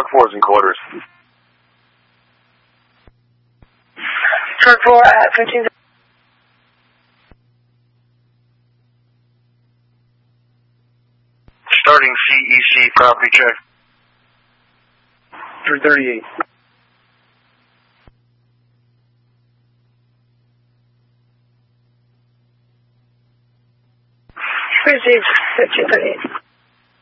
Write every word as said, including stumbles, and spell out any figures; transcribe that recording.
fours and quarters. Turn four at fifteen. Starting C E C property check. three thirty-eight. Received fifteen thirty-eight.